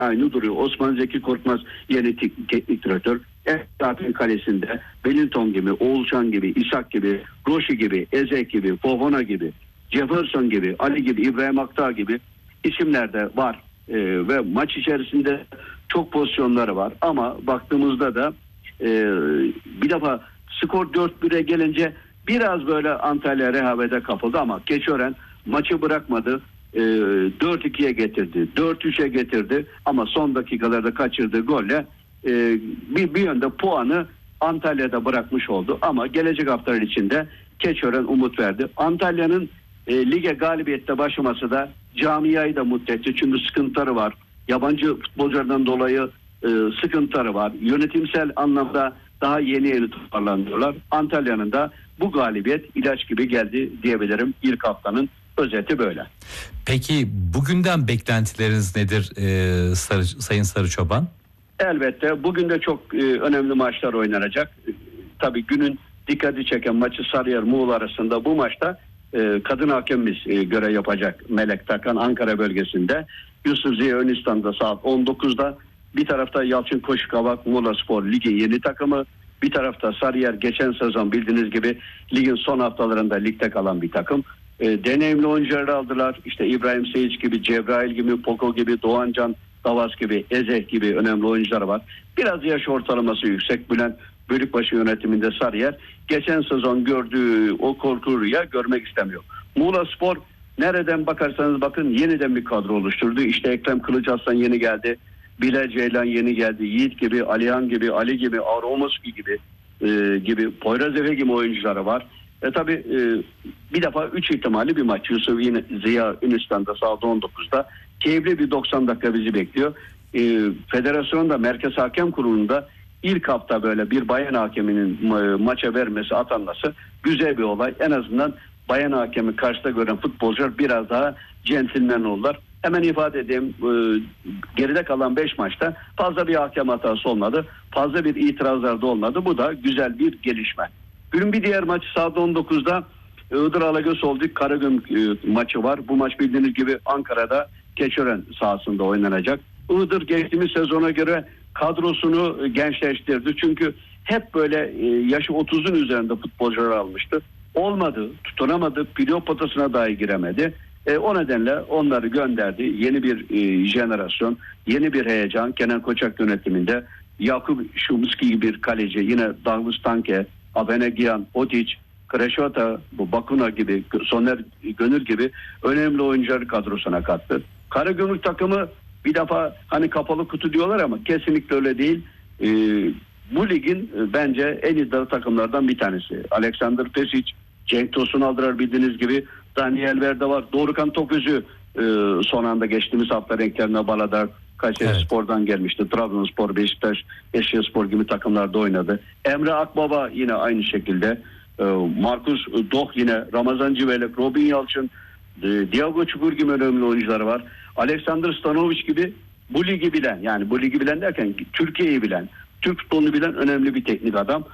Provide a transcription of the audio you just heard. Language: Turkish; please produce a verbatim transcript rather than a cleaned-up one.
aynı duruyor. Osman Zeki Korkmaz yeni teknik direktör. Zaten kalesinde Wellington gibi, Oğulcan gibi, İshak gibi, Roşi gibi, Ezek gibi, Fofana gibi, Jefferson gibi, Ali gibi, İbrahim Aktar gibi isimler de var. Ee, ve maç içerisinde çok pozisyonları var. Ama baktığımızda da e, bir defa skor dört bire gelince biraz böyle Antalya rehavete kapıldı ama Keçiören maçı bırakmadı. E, dört ikiye getirdi. dört üçe getirdi ama son dakikalarda kaçırdığı golle e, bir, bir yönde puanı Antalya'da bırakmış oldu. Ama gelecek haftalar içinde Keçiören umut verdi. Antalya'nın e, lige galibiyette başlaması da camiayı da mutlu etti. Çünkü sıkıntıları var. Yabancı futbolculardan dolayı e, sıkıntıları var. Yönetimsel anlamda daha yeni yeni toparlanıyorlar. Antalya'nın da bu galibiyet ilaç gibi geldi diyebilirim. İlk haftanın özeti böyle. Peki bugünden beklentileriniz nedir e, Sarı, Sayın Sarıçoban? Elbette bugün de çok e, önemli maçlar oynanacak. E, tabii günün dikkati çeken maçı Sarıyer Muğla arasında. Bu maçta e, kadın hakemimiz e, görev yapacak. Melek Takan Ankara bölgesinde. Yusuf Ziya Önistan'da saat on dokuzda. Bir tarafta Yalçın Koşukavak Muğla Spor Ligi yeni takımı. Bir tarafta Sarıyer geçen sezon bildiğiniz gibi ligin son haftalarında ligde kalan bir takım. E, deneyimli oyuncuları aldılar. İşte İbrahim Seyic gibi, Cebrail gibi, Poko gibi, Doğancan Davas gibi, Ezek gibi önemli oyuncular var. Biraz yaş ortalaması yüksek. Bülent Bölükbaşı yönetiminde Sarıyer geçen sezon gördüğü o korku rüya görmek istemiyor. Muğla Spor nereden bakarsanız bakın yeniden bir kadro oluşturdu. İşte Ekrem Kılıçarslan yeni geldi. Bilal Ceylan yeni geldi. Yiğit gibi, Alihan gibi, Ali gibi, Aromoski gibi e, gibi, Poyraz Efe gibi oyuncuları var. E tabi e, bir defa üç ihtimali bir maç. Yusuf yine Ziya Ünistan'da saat on dokuzda. Keyifli bir doksan dakika bizi bekliyor. E, Federasyonda Merkez Hakem Kurulu'nda ilk hafta böyle bir bayan hakeminin ma- maça vermesi, atanması güzel bir olay. En azından bayan hakemi karşıda gören futbolcular biraz daha centilmen oldular. Hemen ifade edeyim, e, geride kalan beş maçta fazla bir hakem hatası olmadı. Fazla bir itirazlar da olmadı. Bu da güzel bir gelişme. Günün bir diğer maçı saat on dokuzda Iğdır Alagöz Holding Karagümrük e, maçı var. Bu maç bildiğiniz gibi Ankara'da Keçiören sahasında oynanacak. Iğdır geçtiğimiz sezona göre kadrosunu gençleştirdi. Çünkü hep böyle e, yaşı otuzun üzerinde futbolcular almıştı. Olmadı, tutunamadı, playoff potasına dahi giremedi. E, o nedenle onları gönderdi. Yeni bir e, jenerasyon, yeni bir heyecan. Kenan Koçak yönetiminde Yakup Şumski gibi bir kaleci, yine Davus Tanke, Abenegian, Otic, Kreşota, bu Bakuna gibi, Soner Gönül gibi önemli oyuncuları kadrosuna kattı. Karagümrük takımı bir defa hani kapalı kutu diyorlar ama kesinlikle öyle değil. Ee, bu ligin e, bence en iddialı takımlardan bir tanesi. Alexander Pesic, Cenk Tosun aldılar bildiğiniz gibi. Daniel Verde var. Dorukhan Toköz'ü e, son anda geçtiğimiz hafta renklerine baladı. Kayseri evet. Spor'dan gelmişti. Trabzonspor, Beşiktaş, Eşyaspor gibi takımlarda oynadı. Emre Akbaba yine aynı şekilde. E, Markus Doh yine, Ramazan Civelek, Robin Yalçın, e, Diago Çukur gibi önemli oyuncuları var. Alexander Stanovic gibi bu ligi bilen, yani bu ligi bilen derken Türkiye'yi bilen, Türk futbolunu bilen önemli bir teknik adam.